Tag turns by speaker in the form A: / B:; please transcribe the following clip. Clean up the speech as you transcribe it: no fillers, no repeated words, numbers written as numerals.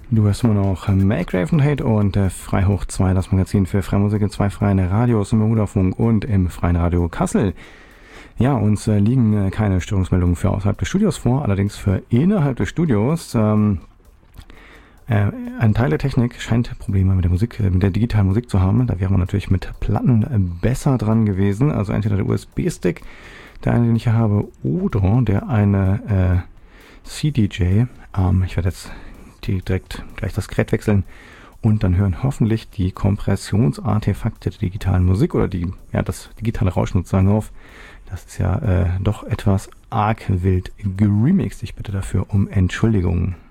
A: Du hörst immer noch Make Ravenhate und Frei hoch 2, das Magazin für Freimusik in 2 freien Radios im Bermuderfunk und im Freien Radio Kassel. Ja, uns liegen keine Störungsmeldungen für außerhalb des Studios vor, allerdings für innerhalb des Studios. Ein Teil der Technik scheint Probleme mit der Musik, mit der digitalen Musik zu haben. Da wäre man natürlich mit Platten besser dran gewesen. Also entweder der USB-Stick, der eine, den ich hier habe, oder der eine CDJ. Ich werde jetzt direkt gleich das Gerät wechseln und dann hören hoffentlich die Kompressionsartefakte der digitalen Musik oder das digitale Rauschen sozusagen auf. Das ist ja doch etwas arg wild geremixed. Ich bitte dafür um Entschuldigung.